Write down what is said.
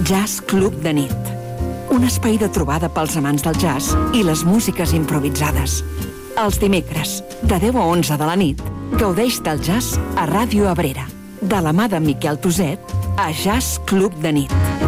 Jazz Club de nit. Un espai de trobada pels amants del jazz i les músiques improvisades. Els dimecres, de 10 a 11 de la nit, gaudeix del jazz a Ràdio Abrera. De la mà de Miquel Toset, a Jazz Club de nit.